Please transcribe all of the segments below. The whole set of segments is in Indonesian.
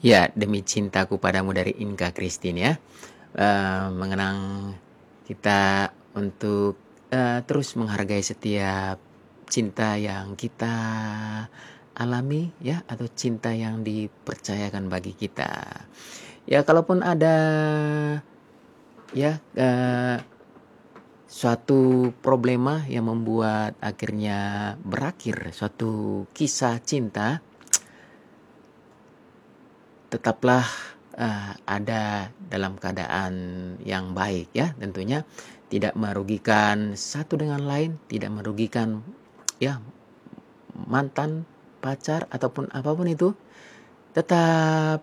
Ya, demi cintaku padamu dari Inka Christine ya. Mengenang kita untuk terus menghargai setiap cinta yang kita alami ya, atau cinta yang dipercayakan bagi kita. Ya, kalaupun ada ya suatu problema yang membuat akhirnya berakhir suatu kisah cinta, tetaplah ada dalam keadaan yang baik ya, tentunya tidak merugikan satu dengan lain, tidak merugikan ya mantan, pacar ataupun apapun itu. Tetap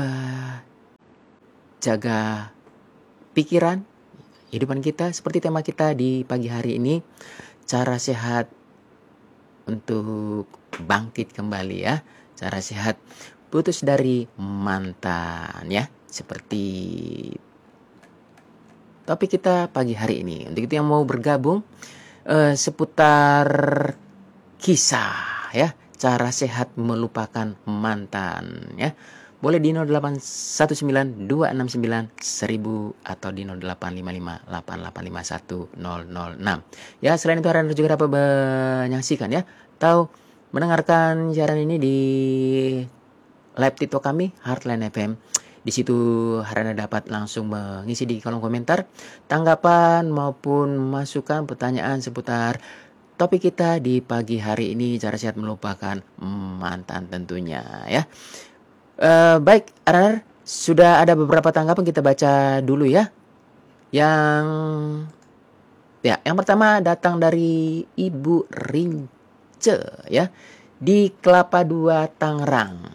jaga pikiran, kehidupan kita seperti tema kita di pagi hari ini, cara sehat untuk bangkit kembali ya, cara sehat putus dari mantan ya, seperti topik kita pagi hari ini. Untuk itu yang mau bergabung seputar kisah ya, cara sehat melupakan mantan ya, boleh di 0819269100 atau di 085588510006 ya. Selain itu Anda juga dapat menyaksikan ya, atau mendengarkan siaran ini di live TikTok kami Heartland FM. Di situ Harana dapat langsung mengisi di kolom komentar tanggapan maupun masukan pertanyaan seputar topik kita di pagi hari ini, cara sehat melupakan mantan tentunya ya. Baik, Harana, sudah ada beberapa tanggapan, kita baca dulu ya. Yang pertama datang dari Ibu Rince ya, di Kelapa Dua Tangerang.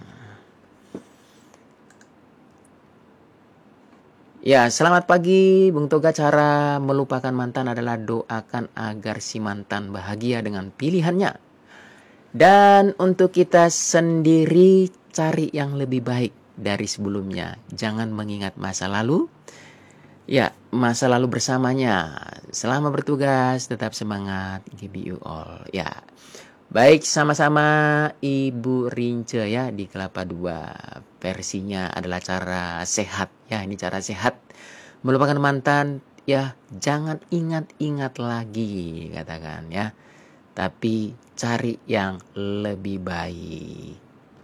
Ya, selamat pagi Bung Toga. Cara melupakan mantan adalah doakan agar si mantan bahagia dengan pilihannya. Dan untuk kita sendiri, cari yang lebih baik dari sebelumnya. Jangan mengingat masa lalu. Ya, masa lalu bersamanya. Selama bertugas, tetap semangat. Give you all. Ya, baik, sama-sama Ibu Rince ya, di Kelapa Dua. Versinya adalah cara sehat ya, ini cara sehat melupakan mantan ya. Jangan ingat-ingat lagi katakan ya, tapi cari yang lebih baik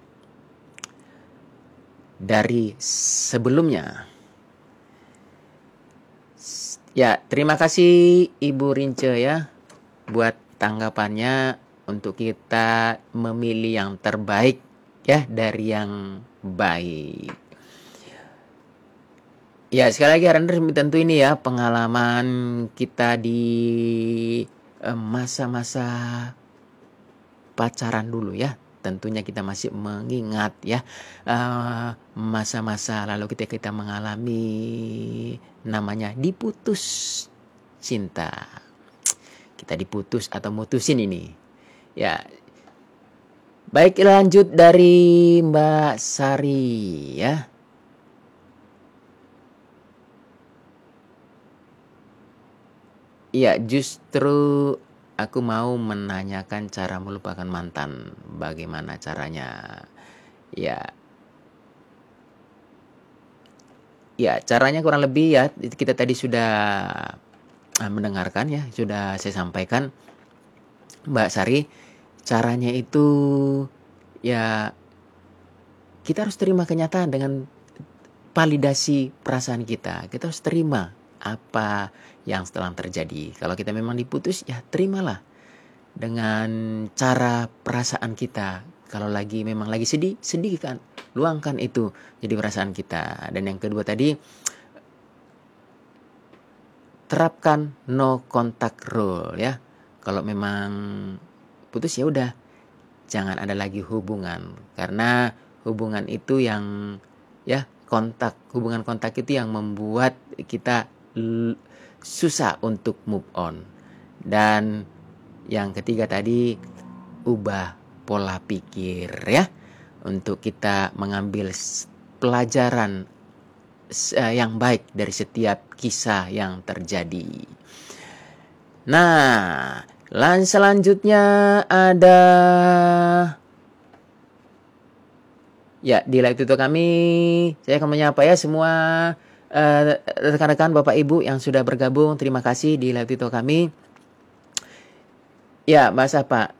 dari sebelumnya. Ya, terima kasih Ibu Rince ya buat tanggapannya. Untuk kita memilih yang terbaik ya dari yang baik. Ya, sekali lagi Harana tentu ini ya pengalaman kita di masa-masa pacaran dulu ya. Tentunya kita masih mengingat ya masa-masa lalu kita mengalami namanya diputus cinta. Kita diputus atau mutusin ini. Ya. Baik, lanjut dari Mbak Sari ya. Iya, justru aku mau menanyakan cara melupakan mantan. Bagaimana caranya? Ya. Ya, caranya kurang lebih ya kita tadi sudah mendengarkan ya, sudah saya sampaikan Mbak Sari. Caranya itu ya, kita harus terima kenyataan dengan validasi perasaan kita. Kita harus terima apa yang sedang terjadi. Kalau kita memang diputus, ya terimalah dengan cara perasaan kita. Kalau memang lagi sedih, sedihkan, luangkan itu jadi perasaan kita. Dan yang kedua tadi, terapkan no contact rule ya. Kalau memang putus ya udah, jangan ada lagi hubungan, karena hubungan itu yang ya hubungan kontak itu yang membuat kita susah untuk move on. Dan yang ketiga tadi, ubah pola pikir ya, untuk kita mengambil pelajaran yang baik dari setiap kisah yang terjadi. Nah, selanjutnya ada Ya, di live tutor kami saya akan menyapa ya semua rekan-rekan Bapak Ibu yang sudah bergabung. Terima kasih di live tutor kami. Ya, Mas apa?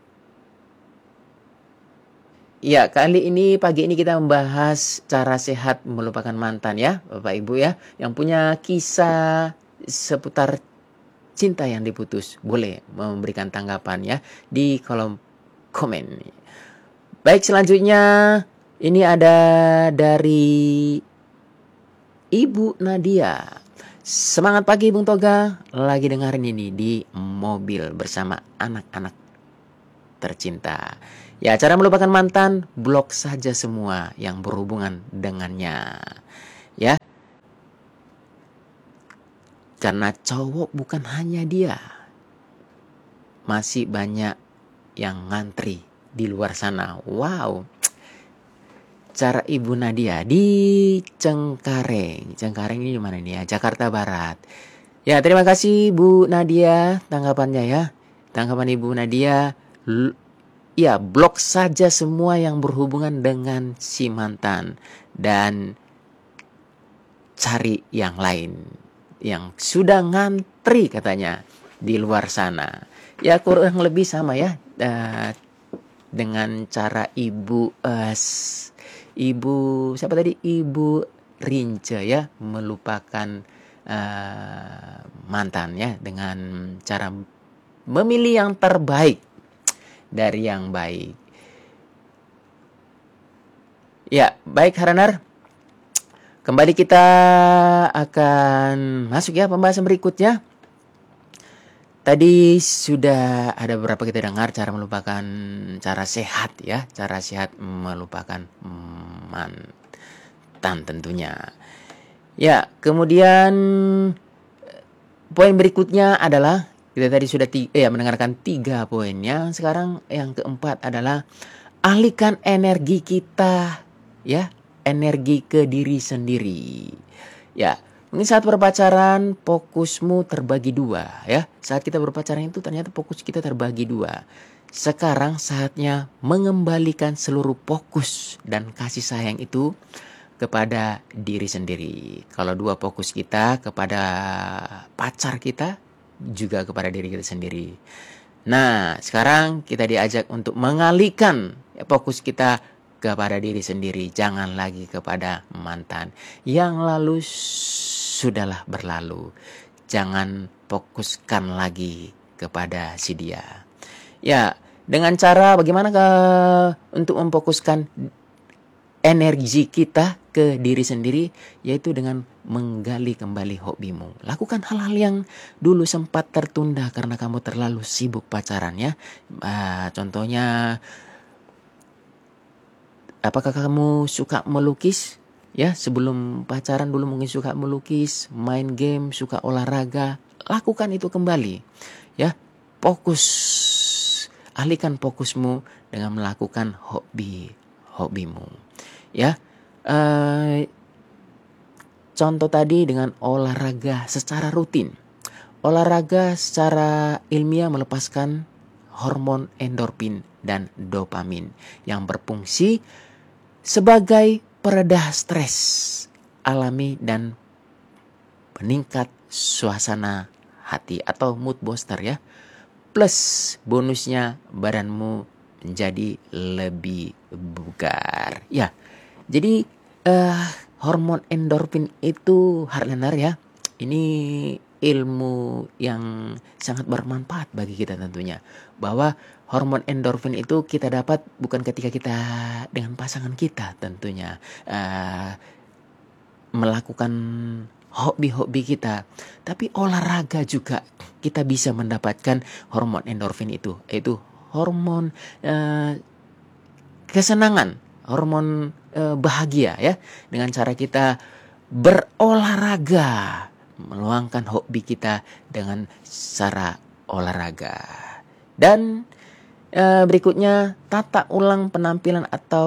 Ya, kali ini pagi ini kita membahas cara sehat melupakan mantan ya, Bapak Ibu ya. Yang punya kisah seputar cinta yang diputus, boleh memberikan tanggapan ya di kolom komen. Baik, selanjutnya ini ada dari Ibu Nadia. Semangat pagi Bung Toga, lagi dengerin ini di mobil bersama anak-anak tercinta. Ya, cara melupakan mantan, blok saja semua yang berhubungan dengannya. Ya, karena cowok bukan hanya dia. Masih banyak yang ngantri di luar sana. Wow. Cara Ibu Nadia di Cengkareng. Cengkareng ini di mana nih ya? Jakarta Barat. Ya, terima kasih Bu Nadia tanggapannya ya. Tanggapan Ibu Nadia, ya, blok saja semua yang berhubungan dengan si mantan dan cari yang lain yang sudah ngantri katanya di luar sana. Ya, kurang lebih sama ya dengan cara Ibu siapa tadi? Ibu Rince ya, melupakan mantan ya dengan cara memilih yang terbaik dari yang baik. Ya, baik Haranar. Kembali kita akan masuk ya pembahasan berikutnya. Tadi sudah ada beberapa kita dengar cara melupakan, cara sehat ya, cara sehat melupakan mantan tentunya. Ya, kemudian poin berikutnya adalah kita tadi sudah mendengarkan 3 poinnya. Sekarang yang keempat adalah alihkan energi kita ya, energi ke diri sendiri. Ya, mungkin saat berpacaran fokusmu terbagi 2 ya. Saat kita berpacaran itu ternyata fokus kita terbagi 2. Sekarang saatnya mengembalikan seluruh fokus dan kasih sayang itu kepada diri sendiri. Kalau 2 fokus kita kepada pacar kita, juga kepada diri kita sendiri. Nah, sekarang kita diajak untuk mengalihkan fokus kita kepada diri sendiri. Jangan lagi kepada mantan. Yang lalu sudahlah berlalu. Jangan fokuskan lagi kepada si dia. Ya, dengan cara bagaimana untuk memfokuskan energi kita ke diri sendiri, yaitu dengan menggali kembali hobimu. Lakukan hal-hal yang dulu sempat tertunda karena kamu terlalu sibuk pacaran ya. Contohnya, apakah kamu suka melukis? Ya, sebelum pacaran dulu mungkin suka melukis, main game, suka olahraga. Lakukan itu kembali. Ya, fokus. Alihkan fokusmu dengan melakukan hobimu. Ya, contoh tadi dengan olahraga secara rutin. Olahraga secara ilmiah melepaskan hormon endorfin dan dopamin yang berfungsi sebagai peredah stres alami dan peningkat suasana hati atau mood booster ya. Plus bonusnya badanmu menjadi lebih bugar. Ya, jadi hormon endorfin itu Harlanar ya. Ini ilmu yang sangat bermanfaat bagi kita tentunya. Bahwa hormon endorfin itu kita dapat bukan ketika kita dengan pasangan kita tentunya. Melakukan hobi-hobi kita. Tapi olahraga juga kita bisa mendapatkan hormon endorfin itu. Yaitu hormon kesenangan, hormon bahagia ya. Dengan cara kita berolahraga, meluangkan hobi kita dengan cara olahraga. Dan berikutnya, tata ulang penampilan atau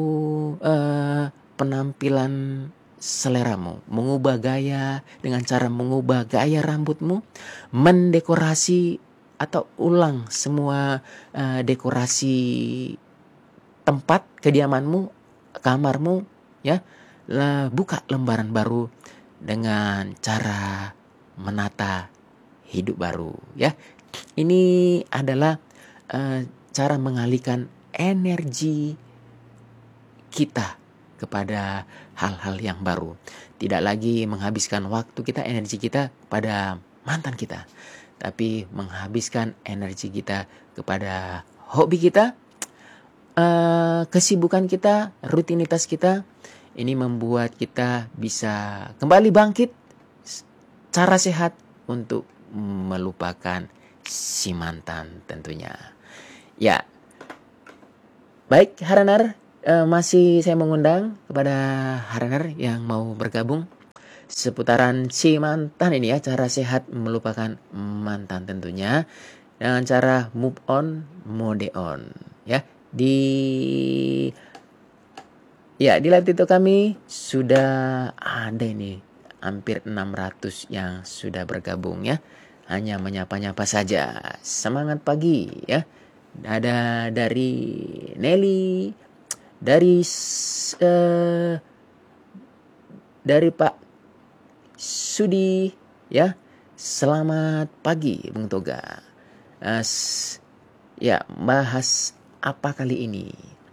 penampilan seleramu. Mengubah gaya dengan cara mengubah gaya rambutmu, mendekorasi atau ulang semua dekorasi tempat kediamanmu kamarmu, ya. Buka lembaran baru dengan cara menata hidup baru, ya. Ini adalah cara mengalihkan energi kita kepada hal-hal yang baru. Tidak lagi menghabiskan waktu kita, energi kita pada mantan kita, tapi menghabiskan energi kita kepada hobi kita, kesibukan kita, rutinitas kita. Ini membuat kita bisa kembali bangkit, cara sehat untuk melupakan si mantan tentunya. Ya, baik Haranar, masih saya mengundang kepada Haranar yang mau bergabung seputaran si mantan ini ya, cara sehat melupakan mantan tentunya dengan cara move on, mode on, ya. Di live TikTok kami sudah ada ini hampir 600 yang sudah bergabung ya. Hanya menyapa-nyapa saja. Semangat pagi ya. Ada dari Nelly, dari Pak Sudi ya. Selamat pagi Bung Toga. Ya, bahas apa kali ini?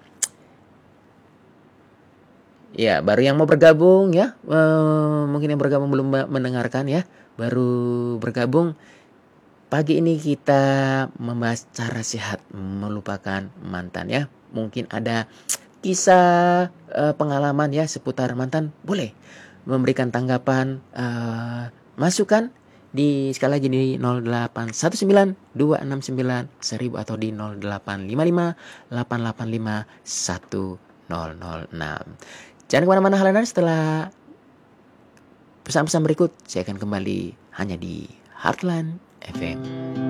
Ya, baru yang mau bergabung ya, mungkin yang bergabung belum mendengarkan ya, baru bergabung. Pagi ini kita membahas cara sehat melupakan mantan ya. Mungkin ada kisah pengalaman ya seputar mantan, boleh memberikan tanggapan, masukan di sekali lagi di 0819269100 atau di 085588510006. Jangan kemana-mana Halanar, setelah pesan-pesan berikut saya akan kembali hanya di Heartland FM.